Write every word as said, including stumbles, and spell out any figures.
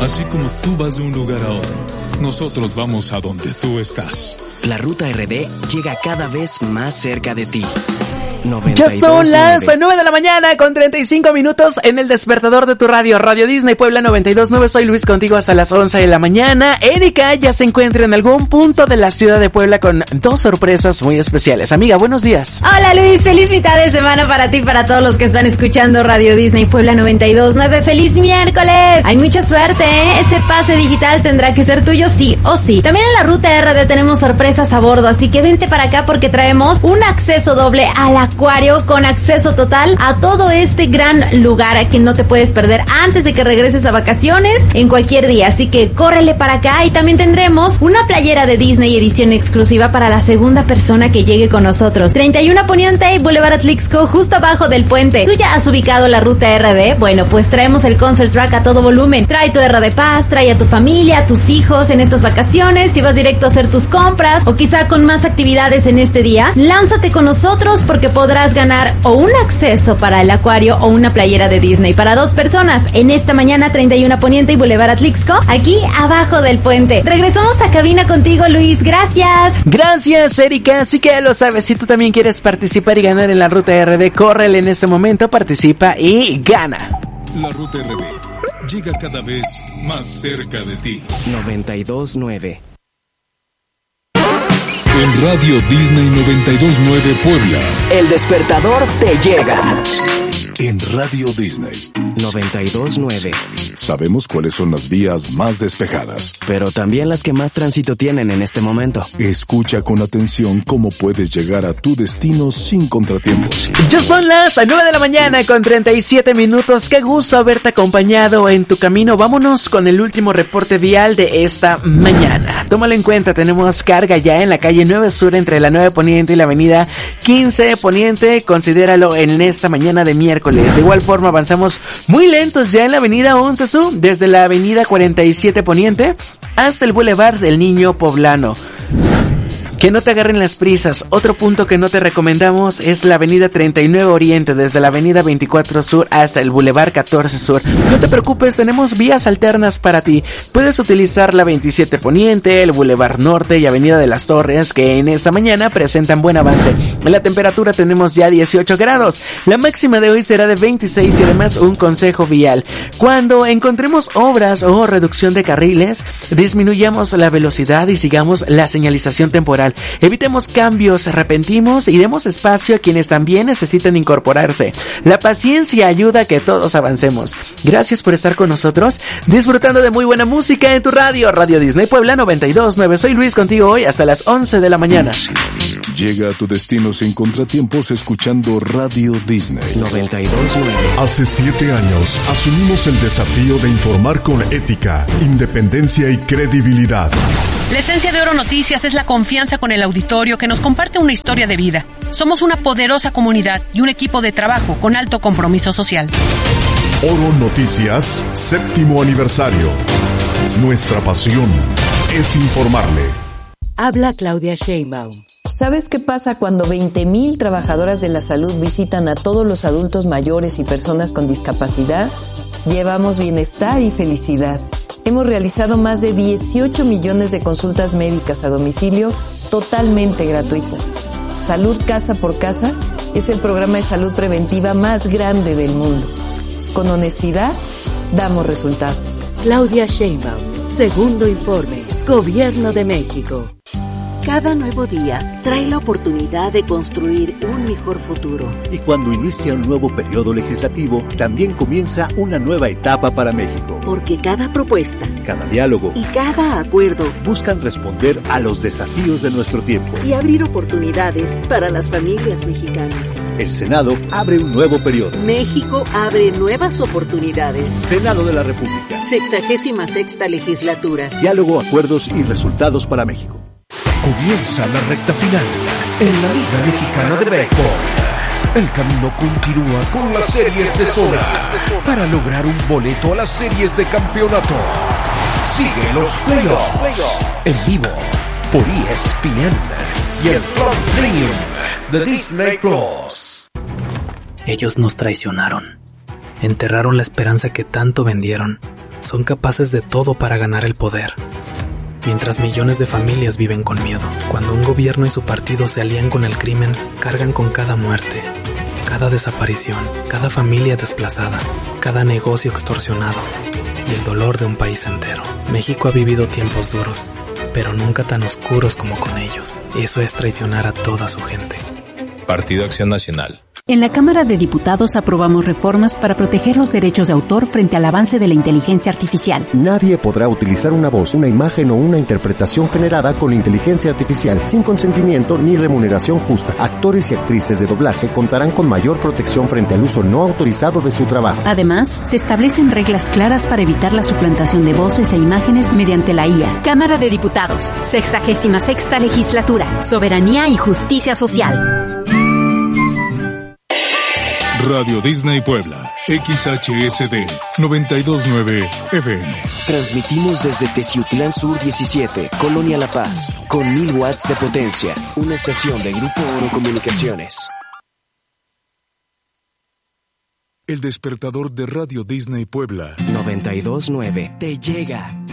Así como tú vas de un lugar a otro, nosotros vamos a donde tú estás. La Ruta R D llega cada vez más cerca de ti. Ya son las nueve de la mañana con treinta y cinco minutos en el despertador de tu radio, Radio Disney Puebla noventa y dos punto nueve. Soy Luis contigo hasta las once de la mañana. Erika ya se encuentra en algún punto de la ciudad de Puebla con dos sorpresas muy especiales. Amiga, buenos días. Hola Luis, feliz mitad de semana para ti y para todos los que están escuchando Radio Disney Puebla noventa y dos punto nueve. ¡Feliz miércoles! Hay mucha suerte, ¿eh? Ese pase digital tendrá que ser tuyo sí o sí. También en la Ruta R D tenemos sorpresas a bordo, así que vente para acá porque traemos un acceso doble al acuario con acceso total a todo este gran lugar que no te puedes perder antes de que regreses a vacaciones en cualquier día, así que córrele para acá. Y también tendremos una playera de Disney edición exclusiva para la segunda persona que llegue con nosotros. treinta y uno Poniente y Boulevard Atlixco, justo abajo del puente. ¿Tú ya has ubicado la Ruta R D? Bueno, pues traemos el concert track a todo volumen. Trae tu R de Paz, trae a tu familia, a tus hijos en estas vacaciones. Si vas directo a hacer tus compras o quizá con más actividades en este día, lánzate con nosotros porque podrás ganar o un acceso para el acuario o una playera de Disney para dos personas en esta mañana. Treinta y uno Poniente y Boulevard Atlixco, aquí abajo del puente. Regresamos a cabina contigo, Luis. Gracias. Gracias, Erika. Así que ya lo sabes, si tú también quieres participar y ganar en la Ruta R D, córrele en este momento, participa y gana. La Ruta R D llega cada vez más cerca de ti. noventa y dos punto nueve. En Radio Disney noventa y dos punto nueve Puebla, El despertador te llega. En Radio Disney noventa y dos punto nueve. sabemos cuáles son las vías más despejadas, pero también las que más tránsito tienen en este momento. Escucha con atención cómo puedes llegar a tu destino sin contratiempos. Ya son las nueve de la mañana con treinta y siete minutos. Qué gusto haberte acompañado en tu camino. Vámonos con el último reporte vial de esta mañana. Tómalo en cuenta, tenemos carga ya en la calle nueve Sur entre la nueve Poniente y la avenida quince Poniente. Considéralo en esta mañana de miércoles. De igual forma avanzamos muy lentos ya en la avenida once Sur, desde la avenida cuarenta y siete Poniente hasta el Boulevard del Niño Poblano. Que no te agarren las prisas. Otro punto que no te recomendamos es la avenida treinta y nueve Oriente, desde la avenida veinticuatro Sur hasta el Boulevard catorce Sur. No te preocupes, tenemos vías alternas para ti. Puedes utilizar la veintisiete Poniente, el Boulevard Norte y avenida de las Torres, que en esta mañana presentan buen avance. En la temperatura tenemos ya dieciocho grados. La máxima de hoy será de veintiséis y además un consejo vial. Cuando encontremos obras o reducción de carriles, disminuyamos la velocidad y sigamos la señalización temporal. Evitemos cambios repentinos y demos espacio a quienes también necesitan incorporarse. La paciencia ayuda a que todos avancemos. Gracias por estar con nosotros, disfrutando de muy buena música en tu radio, Radio Disney Puebla noventa y dos punto nueve. Soy Luis contigo hoy hasta las once de la mañana. Llega a tu destino sin contratiempos escuchando Radio Disney noventa y dos punto nueve. Hace siete años asumimos el desafío de informar con ética, independencia y credibilidad. La esencia de Oro Noticias es la confianza con el auditorio que nos comparte una historia de vida. Somos una poderosa comunidad y un equipo de trabajo con alto compromiso social. Oro Noticias, séptimo aniversario. Nuestra pasión es informarle. Habla Claudia Sheinbaum. ¿Sabes qué pasa cuando veinte mil trabajadoras de la salud visitan a todos los adultos mayores y personas con discapacidad? Llevamos bienestar y felicidad. Hemos realizado más de dieciocho millones de consultas médicas a domicilio totalmente gratuitas. Salud Casa por Casa es el programa de salud preventiva más grande del mundo. Con honestidad, damos resultados. Claudia Sheinbaum, segundo informe, Gobierno de México. Cada nuevo día trae la oportunidad de construir un mejor futuro. Y cuando inicia un nuevo periodo legislativo, también comienza una nueva etapa para México. Porque cada propuesta, cada diálogo y cada acuerdo buscan responder a los desafíos de nuestro tiempo y abrir oportunidades para las familias mexicanas. El Senado abre un nuevo periodo. México abre nuevas oportunidades. Senado de la República. Sexagésima sexta legislatura. Diálogo, acuerdos y resultados para México. Comienza la recta final en la Liga Mexicana de Béisbol. El camino continúa con las series de zona para lograr un boleto a las series de campeonato. Sigue los playoffs en vivo por E S P N y el Club Premium de Disney Plus. Ellos nos traicionaron, enterraron la esperanza que tanto vendieron Son capaces de todo para ganar el poder, mientras millones de familias viven con miedo. Cuando un gobierno y su partido se alían con el crimen, cargan con cada muerte, cada desaparición, cada familia desplazada, cada negocio extorsionado y el dolor de un país entero. México ha vivido tiempos duros, pero nunca tan oscuros como con ellos. Eso es traicionar a toda su gente. Partido Acción Nacional. En la Cámara de Diputados aprobamos reformas para proteger los derechos de autor frente al avance de la inteligencia artificial. Nadie podrá utilizar una voz, una imagen o una interpretación generada con inteligencia artificial sin consentimiento ni remuneración justa. Actores y actrices de doblaje contarán con mayor protección frente al uso no autorizado de su trabajo. Además, se establecen reglas claras para evitar la suplantación de voces e imágenes mediante la I A. Cámara de Diputados, sexagésima sexta legislatura, soberanía y justicia social. Radio Disney Puebla, X H S D noventa y dos punto nueve F M. Transmitimos desde Teciutlán Sur diecisiete, Colonia La Paz, con mil watts de potencia. Una estación de Grupo Oro Comunicaciones. El despertador de Radio Disney Puebla noventa y dos punto nueve te llega.